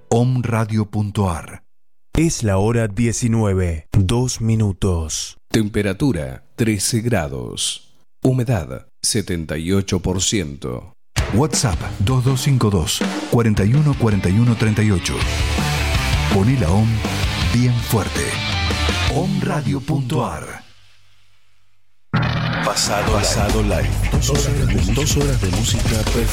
omradio.ar. Es la hora 19, 2 minutos. Temperatura 13 grados. Humedad 78%. WhatsApp 2252 41 41 38. Poné la OM bien fuerte. omradio.ar. Pasado Live. 2 horas de música perfecta.